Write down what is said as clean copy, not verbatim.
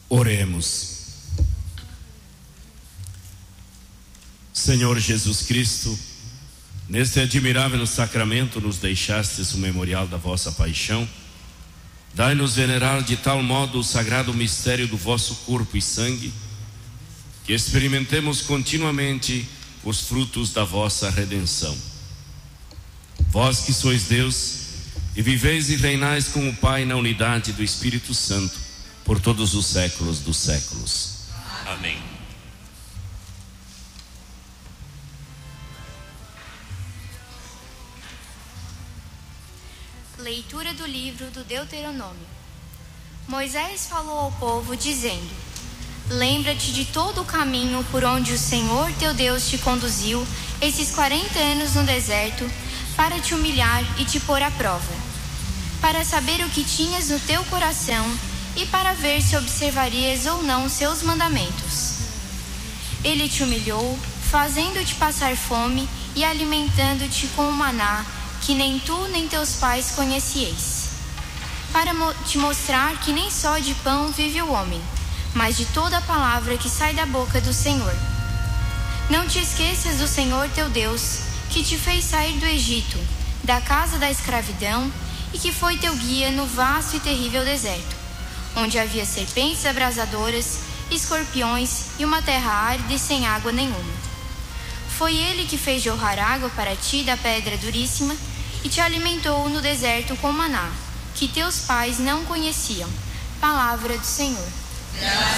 Oremos. Senhor Jesus Cristo, neste admirável sacramento nos deixastes o memorial da vossa paixão. Dai-nos venerar de tal modo o sagrado mistério do vosso corpo e sangue, que experimentemos continuamente os frutos da vossa redenção. Vós que sois Deus e viveis e reinais com o Pai na unidade do Espírito Santo, por todos os séculos dos séculos. Amém. Leitura do livro do Deuteronômio. Moisés falou ao povo dizendo: lembra-te de todo o caminho por onde o Senhor teu Deus te conduziu esses 40 anos no deserto, para te humilhar e te pôr à prova, para saber o que tinhas no teu coração e para ver se observarias ou não seus mandamentos. Ele te humilhou, fazendo-te passar fome e alimentando-te com o maná, que nem tu nem teus pais conhecieis, para te mostrar que nem só de pão vive o homem, mas de toda a palavra que sai da boca do Senhor. Não te esqueças do Senhor teu Deus, que te fez sair do Egito, da casa da escravidão, e que foi teu guia no vasto e terrível deserto, onde havia serpentes abrasadoras, escorpiões e uma terra árida e sem água nenhuma. Foi ele que fez jorrar água para ti da pedra duríssima e te alimentou no deserto com maná, que teus pais não conheciam. Palavra do Senhor. Graças